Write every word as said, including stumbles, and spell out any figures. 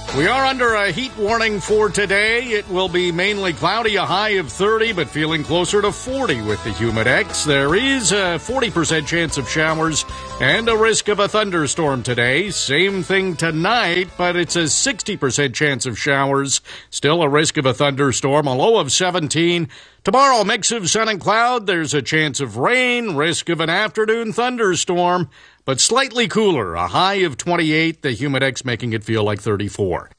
We are under a heat warning for today. It will be mainly cloudy, a high of thirty, but feeling closer to forty with the Humidex. There is a forty percent chance of showers and a risk of a thunderstorm today. Same thing tonight, but it's a sixty percent chance of showers. Still a risk of a thunderstorm, a low of seventeen. Tomorrow, mix of sun and cloud. There's a chance of rain, risk of an afternoon thunderstorm, but slightly cooler, a high of twenty-eight. The Humidex making it feel like thirty-four.